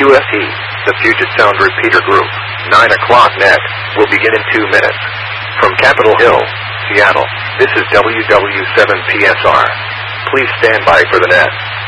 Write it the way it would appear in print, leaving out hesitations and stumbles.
QFT, the Puget Sound Repeater Group, 9 o'clock net, will begin in 2 minutes. From Capitol Hill, Seattle, this is WW7PSR. Please stand by for the net.